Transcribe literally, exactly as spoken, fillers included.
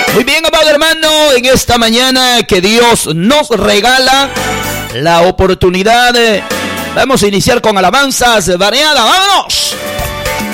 Muy bien, amado hermano, en esta mañana que Dios nos regala la oportunidad, vamos a iniciar con alabanzas variadas. ¡Vámonos!